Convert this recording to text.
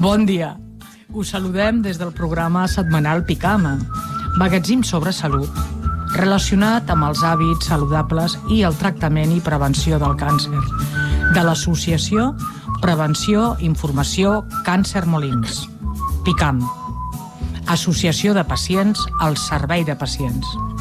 Bon dia. Us saludem des del programa setmanal Picam, magatzim sobre salut, relacionat amb els hàbits saludables i el tractament i prevenció del càncer, de l'associació Prevenció, Informació, Càncer Molins. Picam, Associació de Pacients al Servei de Pacients.